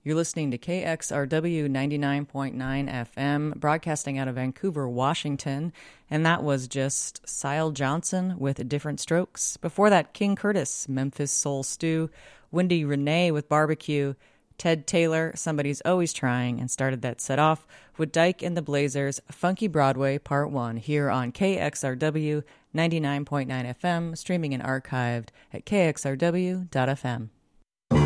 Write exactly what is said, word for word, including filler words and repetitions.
You're listening to K X R W ninety-nine point nine F M, broadcasting out of Vancouver, Washington. And that was just Sile Johnson with Different Strokes. Before that, King Curtis, Memphis Soul Stew, Wendy Renee with Barbecue, Ted Taylor, Somebody's Always Trying, and started that set off with Dyke and the Blazers, Funky Broadway Part one, here on K X R W ninety-nine point nine F M, streaming and archived at K X R W dot F M.